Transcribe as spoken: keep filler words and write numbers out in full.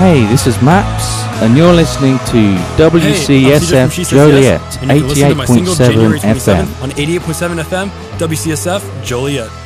Hey, this is Maps, and you're listening to W C S F hey, Joliet, eighty-eight point seven F M. On eighty-eight point seven F M, W C S F Joliet.